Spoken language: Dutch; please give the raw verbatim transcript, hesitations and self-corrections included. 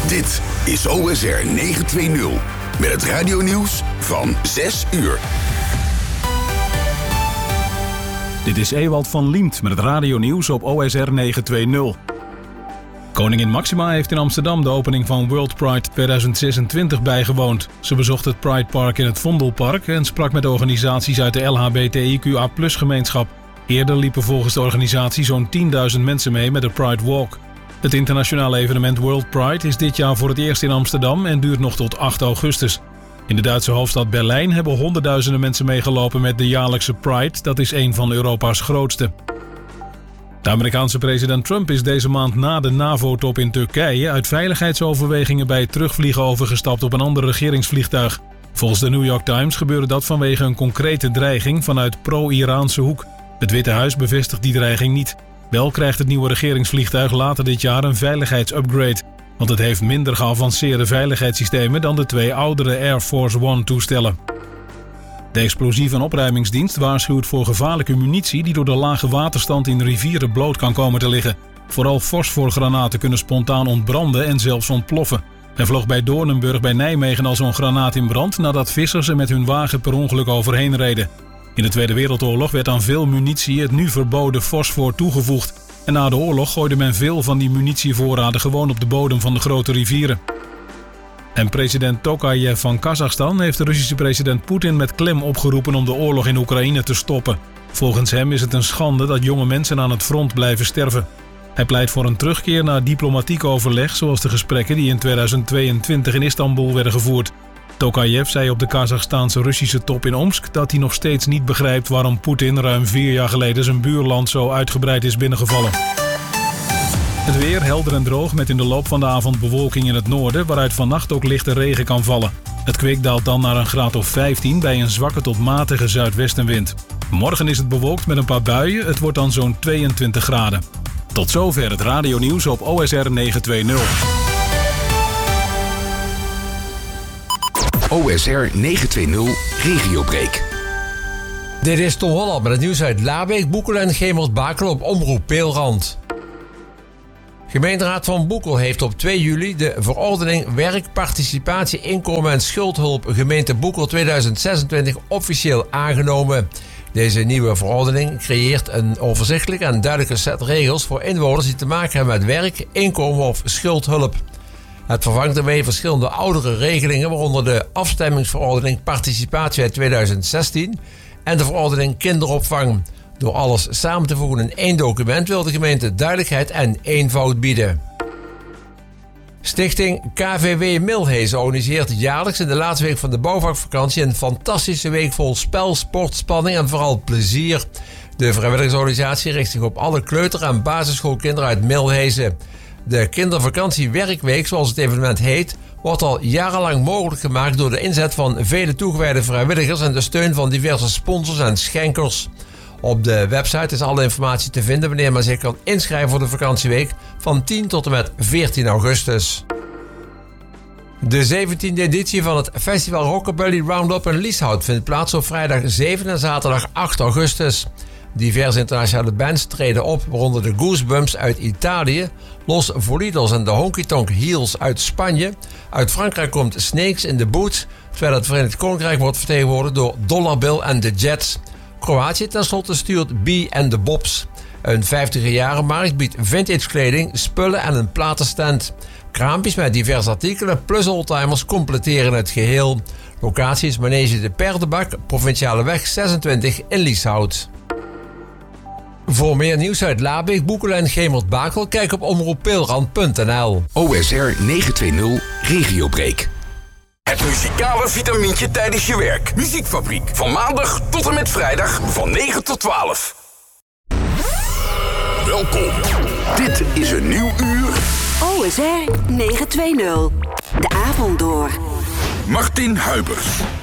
Dit is O S R negenhonderdtwintig met het radionieuws van zes uur. Dit is Ewald van Liemt met het radionieuws op O S R negenhonderdtwintig. Koningin Maxima heeft in Amsterdam de opening van World Pride tweeduizend zesentwintig bijgewoond. Ze bezocht het Pride Park in het Vondelpark en sprak met organisaties uit de L H B T I Q A plus gemeenschap. Eerder liepen volgens de organisatie zo'n tienduizend mensen mee met de Pride Walk. Het internationale evenement World Pride is dit jaar voor het eerst in Amsterdam en duurt nog tot acht augustus. In de Duitse hoofdstad Berlijn hebben honderdduizenden mensen meegelopen met de jaarlijkse Pride. Dat is een van Europa's grootste. De Amerikaanse president Trump is deze maand na de NAVO-top in Turkije uit veiligheidsoverwegingen bij het terugvliegen overgestapt op een ander regeringsvliegtuig. Volgens de New York Times gebeurde dat vanwege een concrete dreiging vanuit pro-Iraanse hoek. Het Witte Huis bevestigt die dreiging niet. Wel krijgt het nieuwe regeringsvliegtuig later dit jaar een veiligheidsupgrade, want het heeft minder geavanceerde veiligheidssystemen dan de twee oudere Air Force One-toestellen. De explosief- en opruimingsdienst waarschuwt voor gevaarlijke munitie die door de lage waterstand in rivieren bloot kan komen te liggen. Vooral fosforgranaten kunnen spontaan ontbranden en zelfs ontploffen. Er vloog bij Doornenburg bij Nijmegen al zo'n granaat in brand nadat vissers er met hun wagen per ongeluk overheen reden. In de Tweede Wereldoorlog werd aan veel munitie het nu verboden fosfor toegevoegd. En na de oorlog gooide men veel van die munitievoorraden gewoon op de bodem van de grote rivieren. En president Tokayev van Kazachstan heeft de Russische president Poetin met klem opgeroepen om de oorlog in Oekraïne te stoppen. Volgens hem is het een schande dat jonge mensen aan het front blijven sterven. Hij pleit voor een terugkeer naar diplomatiek overleg, zoals de gesprekken die in tweeduizend tweeëntwintig in Istanbul werden gevoerd. Tokayev zei op de Kazachstaanse Russische top in Omsk dat hij nog steeds niet begrijpt waarom Poetin ruim vier jaar geleden zijn buurland zo uitgebreid is binnengevallen. Het weer helder en droog met in de loop van de avond bewolking in het noorden, waaruit vannacht ook lichte regen kan vallen. Het kwik daalt dan naar een graad of vijftien bij een zwakke tot matige zuidwestenwind. Morgen is het bewolkt met een paar buien, het wordt dan zo'n tweeëntwintig graden. Tot zover het radionieuws op O S R negenhonderdtwintig. O S R negenhonderdtwintig Regiobreak. Dit is Tom Holland met het nieuws uit Labeek, Boekel en Gemert-Bakel op Omroep Peelrand. Gemeenteraad van Boekel heeft op twee juli de verordening Werk, Participatie, Inkomen en Schuldhulp gemeente Boekel tweeduizend zesentwintig officieel aangenomen. Deze nieuwe verordening creëert een overzichtelijk en duidelijke set regels voor inwoners die te maken hebben met werk, inkomen of schuldhulp. Het vervangt daarmee verschillende oudere regelingen, waaronder de afstemmingsverordening Participatie uit tweeduizend zestien en de verordening Kinderopvang. Door alles samen te voegen in één document wil de gemeente duidelijkheid en eenvoud bieden. Stichting K V W Milhezen organiseert jaarlijks in de laatste week van de bouwvakvakantie een fantastische week vol spel, sport, spanning en vooral plezier. De vrijwilligersorganisatie richt zich op alle kleuter- en basisschoolkinderen uit Milhezen. De kindervakantiewerkweek, zoals het evenement heet, wordt al jarenlang mogelijk gemaakt door de inzet van vele toegewijde vrijwilligers en de steun van diverse sponsors en schenkers. Op de website is alle informatie te vinden wanneer men zich kan inschrijven voor de vakantieweek van tien tot en met veertien augustus. De zeventiende editie van het festival Rockabilly Roundup in Lieshout vindt plaats op vrijdag zeven en zaterdag acht augustus. Diverse internationale bands treden op, waaronder de Goosebumps uit Italië, Los Volidos en de Honky Tonk Heels uit Spanje. Uit Frankrijk komt Snakes in the Boots, terwijl het Verenigd Koninkrijk wordt vertegenwoordigd door Dollar Bill en The Jets. Kroatië tenslotte stuurt B and the Bobs. Een vijftiger-jaren-markt biedt vintage kleding, spullen en een platenstand. Kraampjes met diverse artikelen plus oldtimers completeren het geheel. Locatie is Manege de Perdebak, Provinciale weg zesentwintig in Lieshout. Voor meer nieuws uit Labeek, Boekel en Gemert-Bakel, kijk op omroep peelrand punt n l. O S R negenhonderdtwintig Regiobreak. Het muzikale vitamintje tijdens je werk. Muziekfabriek. Van maandag tot en met vrijdag van negen tot twaalf. Welkom. Dit is een nieuw uur. O S R negenhonderdtwintig. De avond door. Martin Huibers.